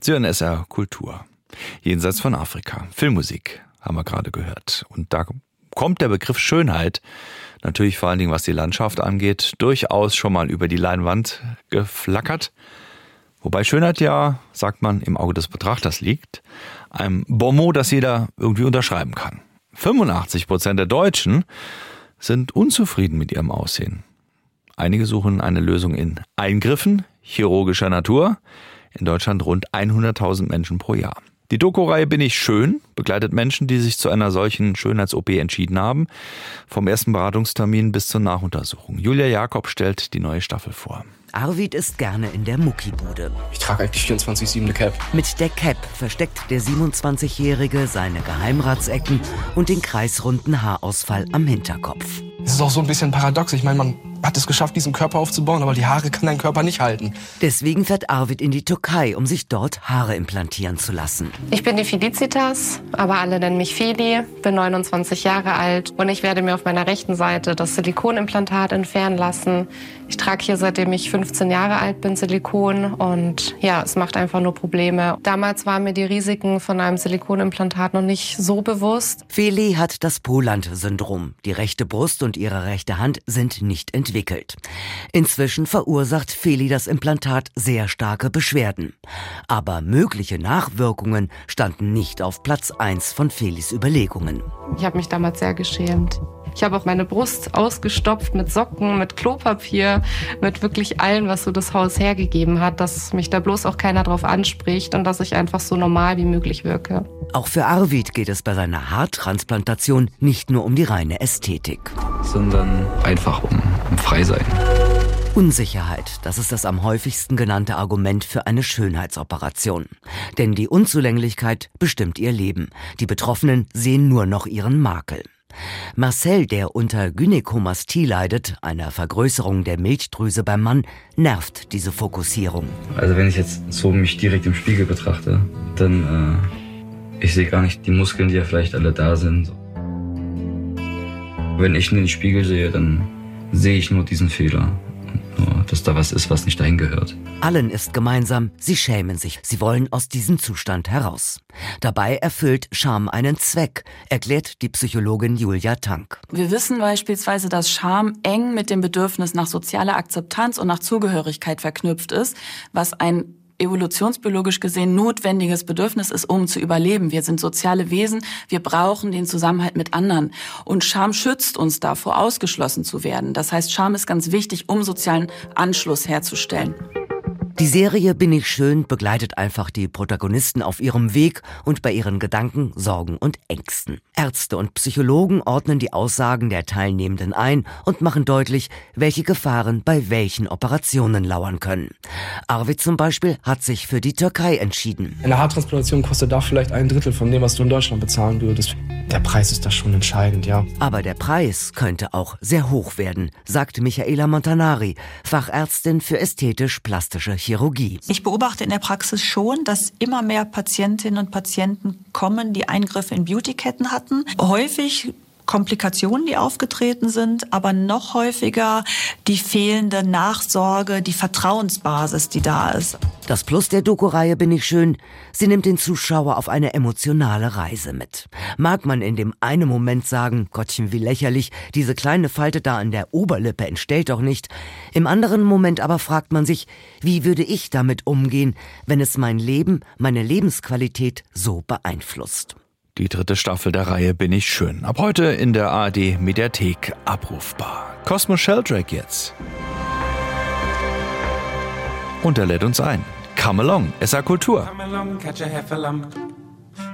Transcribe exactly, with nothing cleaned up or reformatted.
Sie hören S R Kultur. Jenseits von Afrika. Filmmusik haben wir gerade gehört. Und da kommt der Begriff Schönheit, natürlich vor allen Dingen was die Landschaft angeht, durchaus schon mal über die Leinwand geflackert. Wobei Schönheit ja, sagt man, im Auge des Betrachters liegt. Ein Bonmot, das jeder irgendwie unterschreiben kann. fünfundachtzig Prozent der Deutschen sind unzufrieden mit ihrem Aussehen. Einige suchen eine Lösung in Eingriffen chirurgischer Natur. In Deutschland rund hunderttausend Menschen pro Jahr. Die Doku-Reihe Bin ich schön begleitet Menschen, die sich zu einer solchen Schönheits-O P entschieden haben. Vom ersten Beratungstermin bis zur Nachuntersuchung. Julia Jakob stellt die neue Staffel vor. Arvid ist gerne in der Muckibude. Ich trage eigentlich vierundzwanzig sieben eine Cap. Mit der Cap versteckt der siebenundzwanzigjährige seine Geheimratsecken und den kreisrunden Haarausfall am Hinterkopf. Es ist auch so ein bisschen paradox. Ich meine, man hat es geschafft, diesen Körper aufzubauen, aber die Haare kann dein Körper nicht halten. Deswegen fährt Arvid in die Türkei, um sich dort Haare implantieren zu lassen. Ich bin die Felicitas, aber alle nennen mich Feli, bin neunundzwanzig Jahre alt und ich werde mir auf meiner rechten Seite das Silikonimplantat entfernen lassen. Ich trage hier, seitdem ich fünfzehn Jahre alt bin, Silikon und ja, es macht einfach nur Probleme. Damals waren mir die Risiken von einem Silikonimplantat noch nicht so bewusst. Feli hat das Poland-Syndrom. Die rechte Brust und ihre rechte Hand sind nicht entwickelt. Inzwischen verursacht Feli das Implantat sehr starke Beschwerden. Aber mögliche Nachwirkungen standen nicht auf Platz eins von Felis Überlegungen. Ich habe mich damals sehr geschämt. Ich habe auch meine Brust ausgestopft mit Socken, mit Klopapier, mit wirklich allem, was so das Haus hergegeben hat, dass mich da bloß auch keiner drauf anspricht und dass ich einfach so normal wie möglich wirke. Auch für Arvid geht es bei seiner Haartransplantation nicht nur um die reine Ästhetik. Sondern einfach um, um frei sein. Unsicherheit, das ist das am häufigsten genannte Argument für eine Schönheitsoperation. Denn die Unzulänglichkeit bestimmt ihr Leben. Die Betroffenen sehen nur noch ihren Makel. Marcel, der unter Gynäkomastie leidet, einer Vergrößerung der Milchdrüse beim Mann, nervt diese Fokussierung. Also wenn ich jetzt so mich direkt im Spiegel betrachte, dann äh, ich sehe gar nicht die Muskeln, die ja vielleicht alle da sind. Wenn ich in den Spiegel sehe, dann sehe ich nur diesen Fehler. Nur, dass da was ist, was nicht dahin gehört. Allen ist gemeinsam, sie schämen sich. Sie wollen aus diesem Zustand heraus. Dabei erfüllt Scham einen Zweck, erklärt die Psychologin Julia Tank. Wir wissen beispielsweise, dass Scham eng mit dem Bedürfnis nach sozialer Akzeptanz und nach Zugehörigkeit verknüpft ist, was ein evolutionsbiologisch gesehen notwendiges Bedürfnis ist, um zu überleben. Wir sind soziale Wesen, wir brauchen den Zusammenhalt mit anderen. Und Scham schützt uns davor, ausgeschlossen zu werden. Das heißt, Scham ist ganz wichtig, um sozialen Anschluss herzustellen. Die Serie Bin ich schön begleitet einfach die Protagonisten auf ihrem Weg und bei ihren Gedanken, Sorgen und Ängsten. Ärzte und Psychologen ordnen die Aussagen der Teilnehmenden ein und machen deutlich, welche Gefahren bei welchen Operationen lauern können. Arvid zum Beispiel hat sich für die Türkei entschieden. Eine Haartransplantation kostet da vielleicht ein Drittel von dem, was du in Deutschland bezahlen würdest. Der Preis ist da schon entscheidend, ja. Aber der Preis könnte auch sehr hoch werden, sagt Michaela Montanari, Fachärztin für ästhetisch-plastische Chirurgie. Ich beobachte in der Praxis schon, dass immer mehr Patientinnen und Patienten kommen, die Eingriffe in Beautyketten hatten. Häufig Komplikationen, die aufgetreten sind, aber noch häufiger die fehlende Nachsorge, die Vertrauensbasis, die da ist. Das Plus der Doku-Reihe Bin ich schön, sie nimmt den Zuschauer auf eine emotionale Reise mit. Mag man in dem einen Moment sagen, Gottchen, wie lächerlich, diese kleine Falte da an der Oberlippe entstellt doch nicht. Im anderen Moment aber fragt man sich, wie würde ich damit umgehen, wenn es mein Leben, meine Lebensqualität so beeinflusst. Die dritte Staffel der Reihe Bin ich schön. Ab heute in der A R D-Mediathek abrufbar. Cosmo Sheldrake jetzt. Und er lädt uns ein. Come along, S R Kultur. Come along, catch a heifer lump.